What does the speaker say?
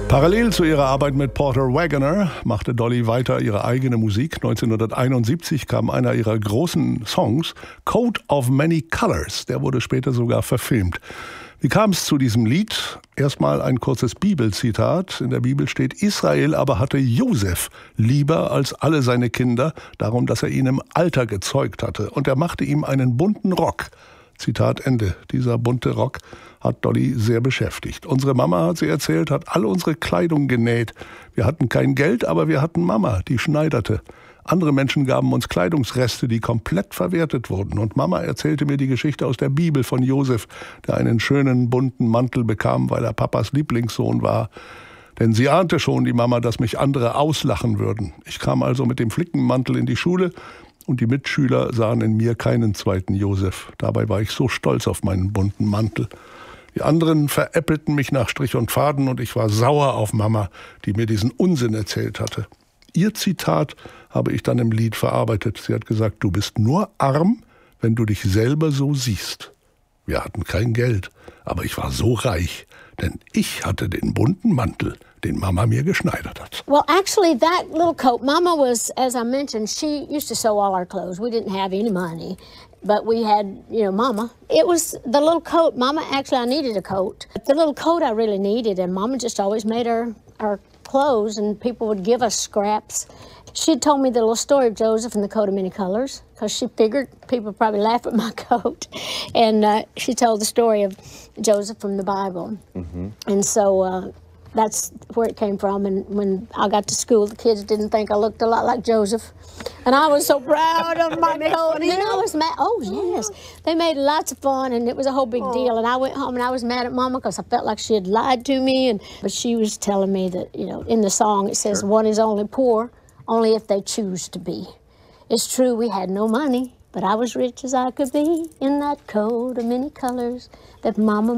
Parallel zu ihrer Arbeit mit Porter Wagoner machte Dolly weiter ihre eigene Musik. 1971 kam einer ihrer großen Songs, Coat of Many Colors. Der wurde später sogar verfilmt. Wie kam es zu diesem Lied? Erstmal ein kurzes Bibelzitat. In der Bibel steht: Israel aber hatte Josef lieber als alle seine Kinder, darum, dass er ihn im Alter gezeugt hatte. Und er machte ihm einen bunten Rock. Zitat Ende. Dieser bunte Rock hat Dolly sehr beschäftigt. Unsere Mama, hat sie erzählt, hat alle unsere Kleidung genäht. Wir hatten kein Geld, aber wir hatten Mama, die schneiderte. Andere Menschen gaben uns Kleidungsreste, die komplett verwertet wurden. Und Mama erzählte mir die Geschichte aus der Bibel von Josef, der einen schönen bunten Mantel bekam, weil er Papas Lieblingssohn war. Denn sie ahnte schon, die Mama, dass mich andere auslachen würden. Ich kam also mit dem Flickenmantel in die Schule und die Mitschüler sahen in mir keinen zweiten Josef. Dabei war ich so stolz auf meinen bunten Mantel. Die anderen veräppelten mich nach Strich und Faden und ich war sauer auf Mama, die mir diesen Unsinn erzählt hatte. Ihr Zitat habe ich dann im Lied verarbeitet. Sie hat gesagt: Du bist nur arm, wenn du dich selber so siehst. Wir hatten kein Geld, aber ich war so reich, denn ich hatte den bunten Mantel, den Mama mir geschneidert hat. Well, actually, that little coat, Mama was, as I mentioned, she used to sew all our clothes. We didn't have any money, but we had, Mama. It was the little coat. Mama, actually, I needed a coat. The little coat I really needed, and Mama just always made our clothes, and people would give us scraps. She told me the little story of Joseph and the coat of many colors, because she figured people probably laugh at my coat. And she told the story of Joseph from the Bible. Mm-hmm. And so that's where it came from. And when I got to school, the kids didn't think I looked a lot like Joseph. And I was so proud of my coat. And then I was mad. Oh, yes. They made lots of fun, and it was a whole big deal. And I went home, and I was mad at Mama because I felt like she had lied to me. But she was telling me that, in the song it says, One is only poor, only if they choose to be. It's true we had no money, but I was rich as I could be in that coat of many colors that Mama